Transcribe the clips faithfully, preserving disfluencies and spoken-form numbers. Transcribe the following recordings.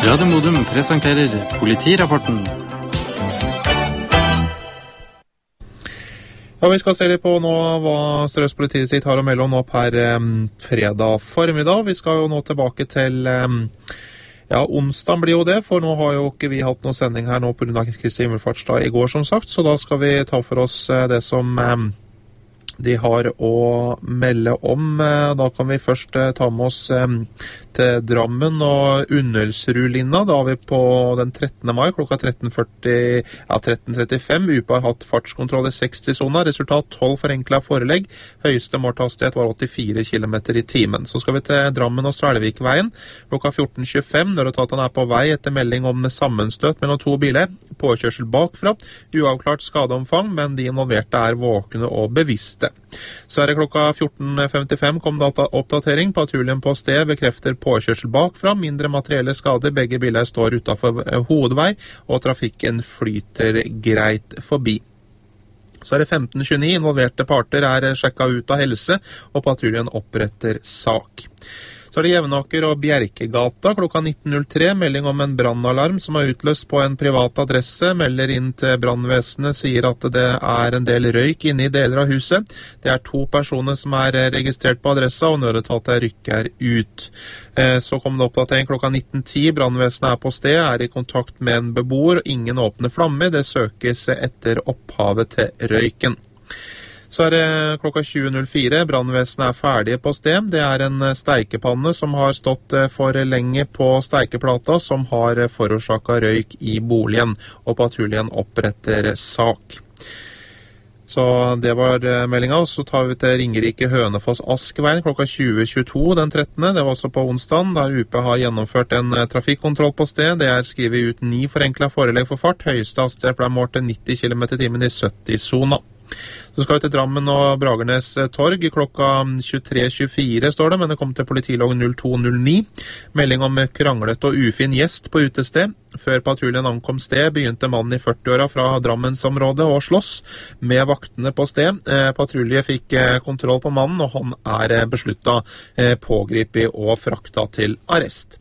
Radio Modum presenterer Politirapporten. Ja, vi skal se litt på nå hva Sør-Øst politiet sitt har å melde om nå per um, fredag formiddag. Vi skal jo nå tilbake til, um, ja, onsdag blir jo det, for nå har jo ikke vi hatt noen sending her nå på grunn av Kristi himmelfartsdag i går, som sagt, så da skal vi ta for oss uh, det som um, de har å melde om. Da kan vi først ta med oss til Drammen og Unnølsrudlinna. Da har vi på den trettende mai klokka tretten førti, ja, tretten trettifem. U P har hatt fartskontroll i seksti-sona. Resultat tolv forenklet forelegg. Høyeste målhastighet var åttifire kilometer i timen. Så skal vi til Drammen og Svelvikveien klokka fjorten tjuefem. Nødetaten er på vei etter melding om sammenstøt mellom to biler. Påkjørsel bakfra. Uavklart skadeomfang, men de involverte er våkne og bevisste. Så er det klokka fjorten femtifem kom det oppdatering. Patruljen på sted bekrefter påkjørsel bakfra, mindre materielle skader, begge biler står utenfor hovedvei, og trafikken flyter greit forbi. Så er det femten tjueni, involverte parter er sjekket ut av helse, og patruljen oppretter sak. Så er det Jevnaker og Bjerkegata klokka nitten null tre, melding om en brannalarm som er utløst på en privat adresse, melder inn til brannvesenet, sier at det er en del røyk inne i deler av huset. Det er to personer som er registrert på adressa, og nødetaten rykker ut. Så kom det oppdatering klokka nitten ti, brannvesenet er på sted, er i kontakt med en beboer, ingen åpne flammer, det søkes etter opphavet til røyken. Så er det klokka tjue null fire, brannvesenet er ferdige på sted. Det er en steikepanne som har stått for lenge på steikeplata, som har forårsaket røyk i boligen, og patruljen oppretter sak. Så det var meldingen. Så tar vi til Ringerike Hønefoss Askveien klokka tjue tjueto den trettende. Det var også på onsdagen, der U P har gjennomført en trafikkontroll på sted. Det er skrevet ut ni forenklet forelegg for fart. Høyeste hastighet ble målt til nitti kilometer i timen i sytti-sona. Så skal vi til Drammen og Bragernes torg klokka tjuetre tjuefire står det, men det kom til politiloggen null to null ni. Melding om kranglet og ufin gjest på utested. Før patruljen ankom sted, begynte mannen i førti-åra fra Drammensområdet å slåss med vaktene på sted. Eh, patrulje fikk eh, kontroll på mannen, og han er eh, besluttet eh, pågripet og fraktet til arrest.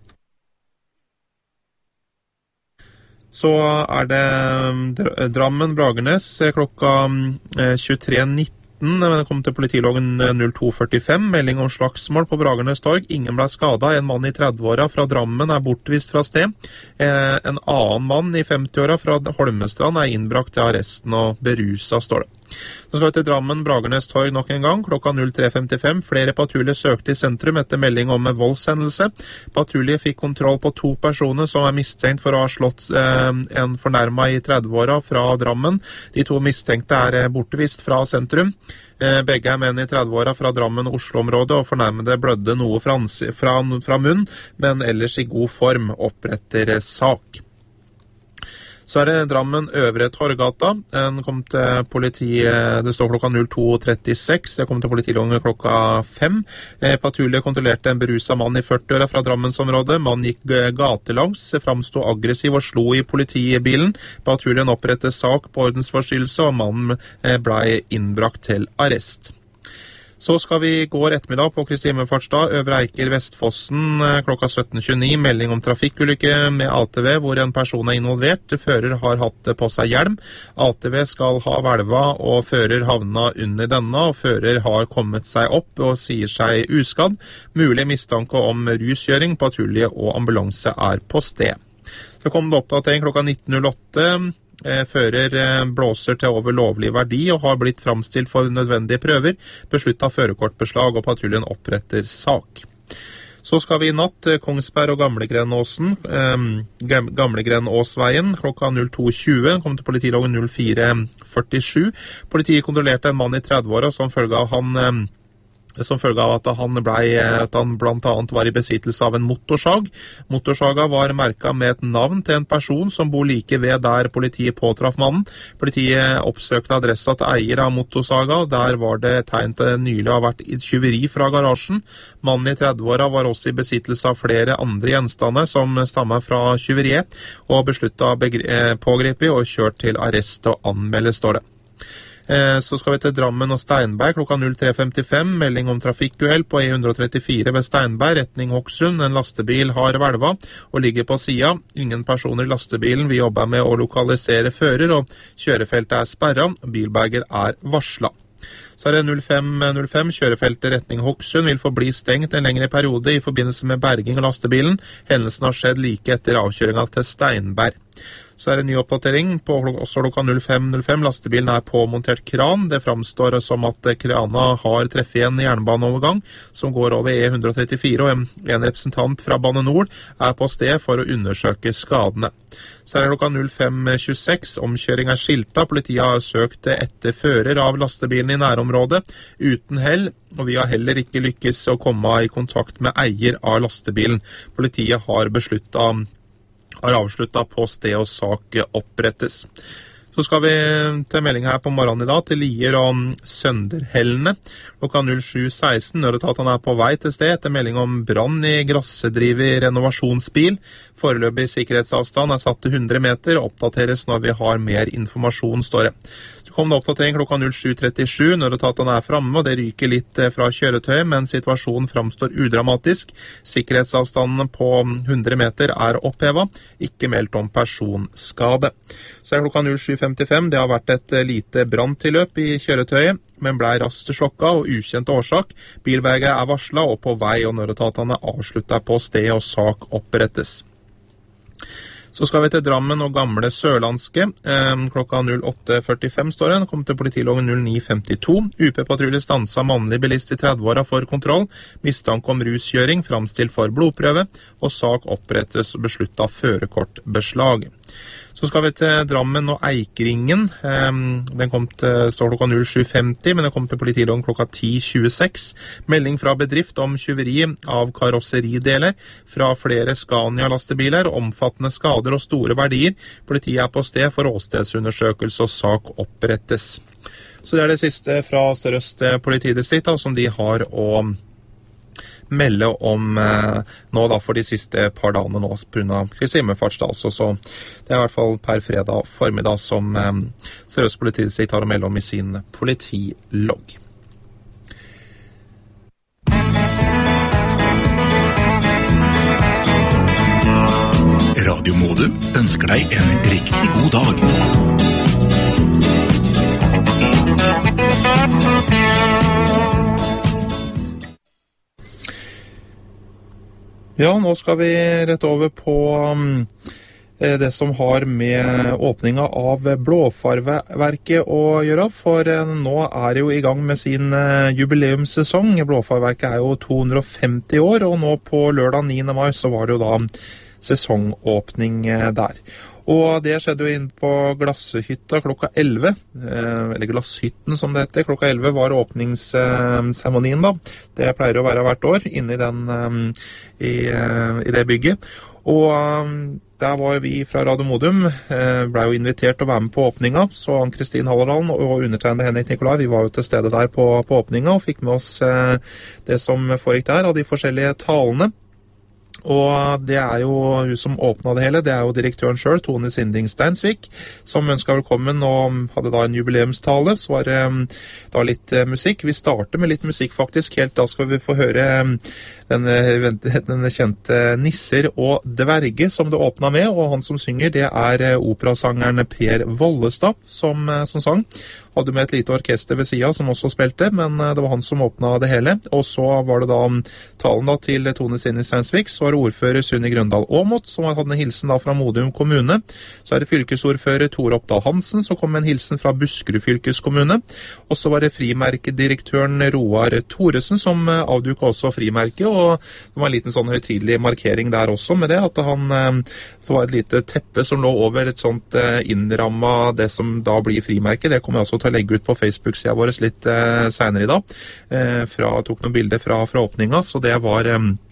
Så er det Drammen Bragernes klokka tjuetre nitten. Det kom til politiloggen null to førtifem. Melding om slagsmål på Bragernes torg. Ingen ble skadet. En mann i tredve-åra fra Drammen er bortvist fra sted. En annen mann i femti-åra fra Holmestrand er innbrakt til arresten og berusa, står det. Så skal vi til Drammen Bragernes torg nok en gang, klokka null tre femtifem. Flere patruljer søkte i sentrum etter melding om en voldshendelse. Patrulje fikk kontroll på to personer som er mistenkt for å ha slått eh, en fornærmet i tredve-åra fra Drammen. De to mistenkte er bortvist fra sentrum. Eh, begge er menn i tredve-åra fra Drammen-Oslo-området, og fornærmede blødde noe fra, fra, fra munn, men ellers i god form, oppretter sak. Så er det Drammen Øvre Torgata. Den kom til politi, det står klokka null to trettiseks, det kom til politiloggen klokka fem. Patrulje kontrollerte en berusa mann i førti-åra fra Drammensområdet. Mannen gikk gatelangs, framstod aggressiv og slo i politibilen. Patruljen opprettet sak på ordensforstyrrelse, og mannen ble innbrakt til arrest. Så skal vi gå ettermiddag på Kristi himmelfartsdag, Øvre Eiker Vestfossen klokka sytten tjueni, melding om trafikkulykke med A T V hvor en person er involvert. Fører har hatt på seg hjelm. A T V skal ha hvelva, og fører havna under denne, og fører har kommet seg opp og sier seg uskadd. Mulig mistanke om ruskjøring, patrulje og ambulanse er på sted. Så kom det oppdatering klokka nitten null åtte. Fører blåser til over lovlig verdi og har blitt framstilt for nødvendige prøver. Besluttet førerkortbeslag, og patruljen oppretter sak. Så skal vi i natt Kongsberg og Gamlegrenåsen, eh, Gamlegrenåsveien klokka null to tjue, kom til politiloggen null fire førtisju. Politiet kontrollerte en mann i tredve-åra som følge av han eh, som følge av at han, ble, at han blant annet var i besittelse av en motorsag. Motorsaga var merket med et navn til en person som bor like ved der politiet påtraff mannen. Politiet oppsøkte adressa til eier av motorsaga, der var det tegn til nylig har vært tyveri fra garasjen. Mannen i tredve-åra var også i besittelse av flere andre gjenstander som stammer fra tyveriet, og besluttet pågrepet og kjørt til arrest og anmelde, står det. Så skal vi til Drammen og Steinberg klokka null tre femtifem. Melding om trafikkuhell på E ett trettifire ved Steinberg, retning Hokksund. En lastebil har hvelva og ligger på sida. Ingen personer i lastebilen. Vi jobber med å lokalisere fører, og kjørefeltet er sperra. Bilberger er varsla. Så er det null fem null fem, kjørefeltet retning Hokksund vil forbli stengt en lengre periode i forbindelse med berging av lastebilen. Hendelsen har skjedd like etter avkjøringa til Steinberg. Så er det en ny oppdatering på også klokka null fem null fem. Lastebilen er påmontert kran. Det framstår som at krana har treffet en jernbaneovergang som går over E ett trettifire, og en, en representant fra Bane Nor er på sted for å undersøke skadene. Så er det klokka null fem tjueseks. Omkjøring er skilta. Politiet har søkt etter fører av lastebilen i nærområdet uten hell, og vi har heller ikke lykkes å komme i kontakt med eier av lastebilen. Politiet har besluttet har avsluttet på sted og sak opprettes. Så skal vi til melding her på morgenen i dag til Lier og Sønderhellene. Klokka null sju seksten, nødetatene er på vei til sted etter melding om brann i grassedrivet renovasjonsbil. Foreløpig sikkerhetsavstand er satt til hundre meter, oppdateres når vi har mer informasjon, står det. Så kom det oppdatering klokka null sju trettisju, nødetatene er fremme, og det ryker litt fra kjøretøyet, men situasjonen framstår udramatisk. Sikkerhetsavstanden på hundre meter er opphevet, ikke meldt om personskade. Så er klokka null sju femtifem, det har vært et lite branntilløp i kjøretøyet, men ble raskt slokka og ukjent årsak. Bilberget er varslet og på vei, og nødetatene avslutter på sted og sak opprettes. Så skal vi til Drammen og Gamle Sørlandske. Eh, klokka null åtte førtifem står det. Kom til politiloggen null ni femtito. U P-patrulje stansa mannlig bilist i tredve-åra for kontroll. Mistanke om ruskjøring, framstilt for blodprøve, og sak opprettes og besluttet førerkortbeslag. Så skal vi til Drammen og Eikringen. Den kom til, står klokka null sju femti, men den kom til politiloggen klokka ti tjueseks. Melding fra bedrift om tyveri av karosserideler fra flere Scania-lastebiler, omfattende skader og store verdier. Politiet er på sted for åstedsundersøkelse og sak opprettes. Så det er det siste fra Sør-Øst politidistrikt, som de har å melde om eh, nå da for de siste par dagene nå på grunn av Kristi himmelfartsdag. Så, så det er i hvert fall per fredag formiddag som eh, Sør-Øst politidistrikt har å melde om i sin politilogg. Radio Modum ønsker deg en riktig god dag. Ja, nå skal vi rett over på um, det som har med åpninga av Blåfarverket å gjøre, for uh, nå er det jo i gang med sin uh, jubileumssesong. Blåfarverket er jo to hundre og femti år, og nå på lørdag niende mai så var det jo da sesongåpning uh, der. Og det skjedde jo inn på Glasshytta klokka elleve, eh, eller Glasshytten som det heter. Klokka elleve var åpningsseremonien da. Det pleier å være hvert år inne i, den, um, i, uh, i det bygget. Og um, der var vi fra Radio Modum, eh, ble jo invitert til å være med på åpninga. Så Ann-Kristin Halledalen og undertegnede Henrik Nikolai, vi var jo til stede der på, på åpninga og fikk med oss eh, det som foregikk der av de forskjellige talene. Og det er jo hun som åpnet det hele, det er jo direktøren selv, Tone Sinding Steinsvik, som ønsket velkommen og hadde da en jubileumstale. Så var det da litt musikk. Vi starter med litt musikk faktisk, helt da skal vi få høre denne, denne kjente Nisser og Dverge som det åpnet med, og han som synger det er operasangeren Per Vollestad som, som sang. Hadde med et lite orkester ved siden som også spilte, men det var han som åpnet det hele. Og så var det da talen da til Tone Sinding Steinsvik, så var det ordfører Sunni Grøndal Åmot, som hadde en hilsen da fra Modum kommune. Så er det fylkesordfører Tore Oppdal Hansen, som kom med en hilsen fra Buskerud fylkeskommune. Og så var det frimerkedirektøren Roar Thoresen, som avduket også frimerket, og det var en liten sånn høytidelig markering der også med det, at han, så var et lite teppe som lå over et sånt innrammet det som da blir frimerket. Det kommer jeg også til å legge ut på Facebook-siden vår litt eh, senere i dag. Eh, fra, tok noen bilder fra, fra åpninga, så det var, eh,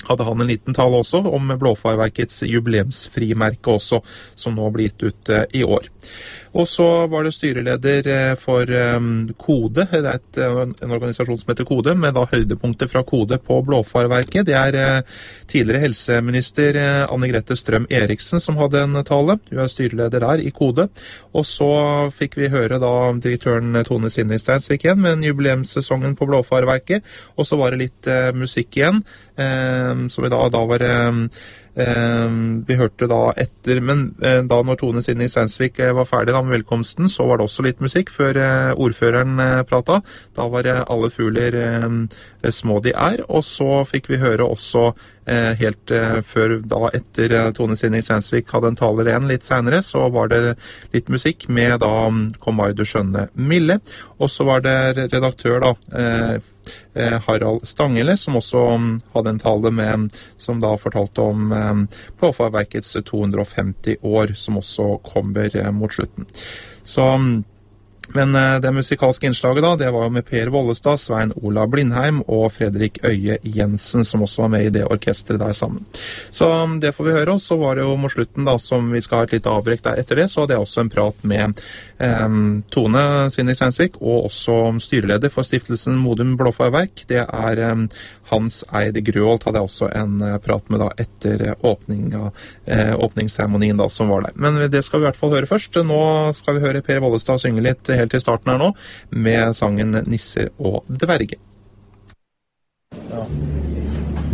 hadde han en liten tale også om Blåfarverkets jubileumsfrimerke også, som nå blir gitt ut eh, i år. Og så var det styreleder eh, for eh, Kode, det er et, en, en organisasjon som heter Kode, med da høydepunkter fra Kode på Blåfarverket. Det er eh, tidligere helseminister eh, Anne-Grete Strøm-Eriksen som hadde en tale. Hun er styreleder her i Kode. Og så fikk vi høre da direktøren Tone Sinni Steinsvik igjen med en jubileumssesongen på Blåfarverket. Og så var det litt eh, musikk igjen, eh, som vi da, da var... Eh, Uh, vi hørte da etter, men uh, da når Tone Sinni Steinsvik uh, var ferdig da med velkomsten, så var det også litt musikk før uh, ordføreren uh, pratet. Da var det uh, alle fugler uh, små de er, og så fikk vi høre også uh, helt uh, før da etter uh, Tone Sinni Steinsvik hadde en taler igjen litt senere, så var det litt musikk med da um, Kom mai du skjønne Mille, og så var det redaktør da uh, Harald Stangele, som også hadde en tale med, som da fortalte om um, Blåfarverkets to hundre og femti år, som også kommer uh, mot slutten. Så, men uh, det musikalske innslaget da, det var jo med Per Vollestad, Svein Ola Blindheim og Fredrik Øye Jensen, som også var med i det orkestret der sammen. Så um, det får vi høre, og så var det jo mot slutten da, som vi skal ha et litt avbrekk der etter det, så hadde jeg også en prat med um, Tone Sinni Steinsvik, og også styreleder for stiftelsen Modum Blåfarverk. Det er um, Hans Eide Grøholt, hadde jeg også en uh, prat med da etter uh, åpning av, uh, åpningsseremonien da, som var der. Men det skal vi i hvert fall høre først. Nå skal vi høre Per Vollestad synge litt helt til starten her nå, med sangen Nisser og dverge. Ja.